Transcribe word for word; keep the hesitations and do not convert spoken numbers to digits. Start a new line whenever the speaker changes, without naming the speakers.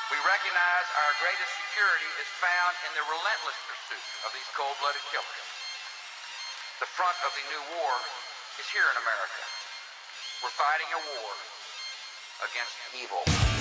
We recognize our greatest security is found in the relentless pursuit of these cold-blooded killers. The front of the new war is here in America. We're fighting a war against evil.